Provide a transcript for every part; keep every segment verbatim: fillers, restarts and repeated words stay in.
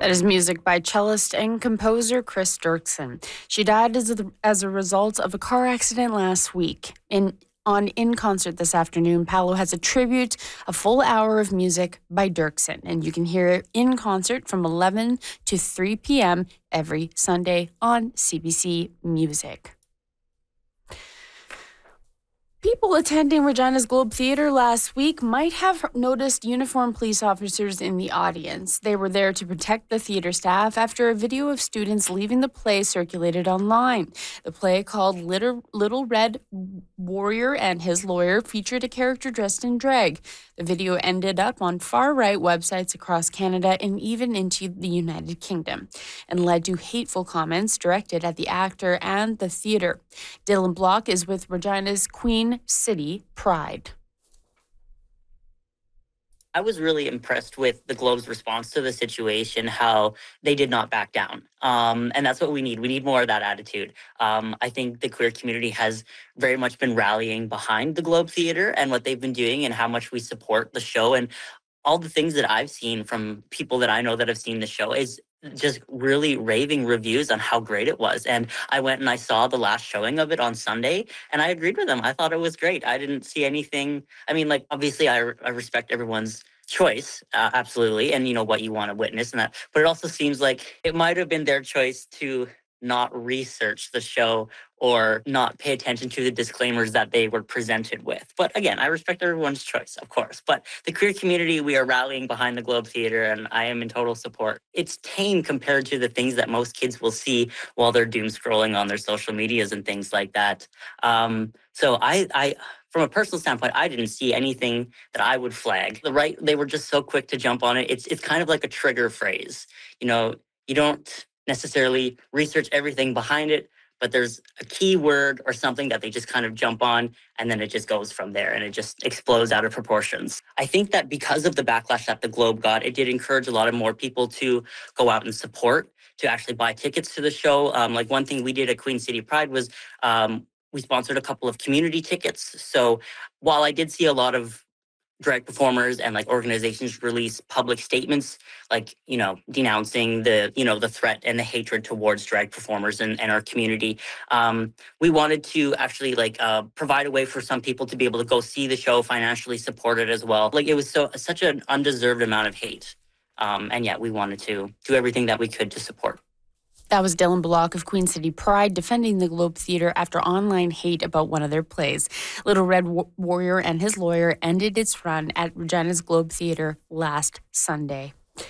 That is music by cellist and composer Chris Dirksen. She died as a, as a result of a car accident last week. In On In Concert this afternoon, Palo has a tribute, a full hour of music by Dirksen, and you can hear it in concert from eleven to three p.m. every Sunday on C B C Music. People attending Regina's Globe Theatre last week might have noticed uniformed police officers in the audience. They were there to protect the theatre staff after a video of students leaving the play circulated online. The play, called Little, Little Red Warrior and His Lawyer, featured a character dressed in drag. The video ended up on far-right websites across Canada and even into the United Kingdom, and led to hateful comments directed at the actor and the theatre. Dylan Block is with Regina's Queen City Pride. I was really impressed with the Globe's response to the situation, how they did not back down. Um, and that's what we need. We need more of that attitude. Um, I think the queer community has very much been rallying behind the Globe Theatre and what they've been doing and how much we support the show. And all the things that I've seen from people that I know that have seen the show is just really raving reviews on how great it was. And I went and I saw the last showing of it on Sunday, and I agreed with them. I thought it was great. I didn't see anything. I mean, like, obviously, I, I respect everyone's choice, uh, absolutely, and, you know, what you want to witness and that. But it also seems like it might have been their choice to not research the show or not pay attention to the disclaimers that they were presented with. But again, I respect everyone's choice, of course. But the queer community, we are rallying behind the Globe Theatre, and I am in total support. It's tame compared to the things that most kids will see while they're doom scrolling on their social medias and things like that. Um, so I, I, from a personal standpoint, I didn't see anything that I would flag. The right, they were just so quick to jump on it. It's it's kind of like a trigger phrase. You know, you don't necessarily research everything behind it, but there's a key word or something that they just kind of jump on, and then it just goes from there, and it just explodes out of proportions. I think that because of the backlash that the Globe got, it did encourage a lot of more people to go out and support, to actually buy tickets to the show. Um, like one thing we did at Queen City Pride was um, we sponsored a couple of community tickets. So while I did see a lot of drag performers and like organizations release public statements, like, you know, denouncing the, you know, the threat and the hatred towards drag performers and, and our community. Um, we wanted to actually like uh, provide a way for some people to be able to go see the show, financially support it as well. Like, it was so such an undeserved amount of hate. Um, and yet we wanted to do everything that we could to support. That was Dylan Block of Queen City Pride defending the Globe Theatre after online hate about one of their plays. Little Red Warrior and His Lawyer ended its run at Regina's Globe Theatre last Sunday.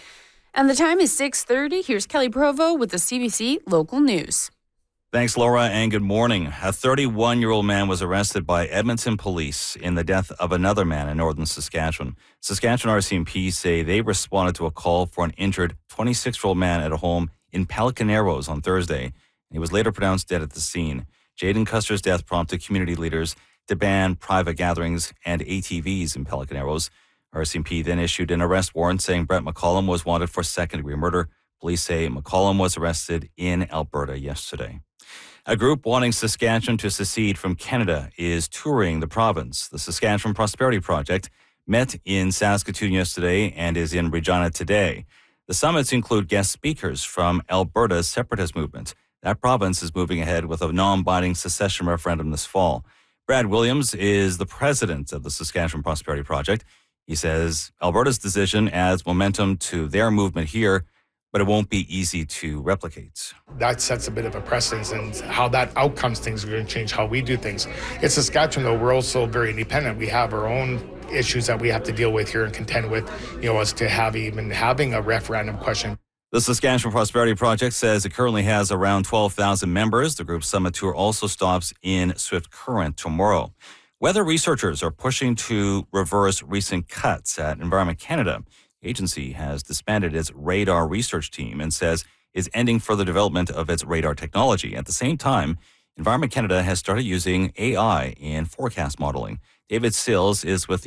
And the time is six thirty. Here's Kelly Provo with the C B C Local News. Thanks, Laura, and good morning. A thirty-one-year-old man was arrested by Edmonton police in the death of another man in northern Saskatchewan. Saskatchewan R C M P say they responded to a call for an injured twenty-six-year-old man at a home in Pelican Arrows on Thursday. He was later pronounced dead at the scene. Jaden Custer's death prompted community leaders to ban private gatherings and A T Vs in Pelican Arrows. R C M P then issued an arrest warrant saying Brett McCollum was wanted for second-degree murder. Police say McCollum was arrested in Alberta yesterday. A group wanting Saskatchewan to secede from Canada is touring the province. The Saskatchewan Prosperity Project met in Saskatoon yesterday and is in Regina today. The summits include guest speakers from Alberta's separatist movement. That province is moving ahead with a non-binding secession referendum this fall. Brad Williams is the president of the Saskatchewan Prosperity Project. He says Alberta's decision adds momentum to their movement here, but it won't be easy to replicate. That sets a bit of a precedence, and how that outcomes things are going to change how we do things. In Saskatchewan, though, we're also very independent. We have our own issues that we have to deal with here and contend with, you know, as to have even having a referendum question. The Saskatchewan Prosperity Project says it currently has around twelve thousand members. The group's summit tour also stops in Swift Current tomorrow. Weather researchers are pushing to reverse recent cuts at Environment Canada. The agency has disbanded its radar research team and says it's ending further development of its radar technology. At the same time, Environment Canada has started using A I in forecast modeling. David Sills is with the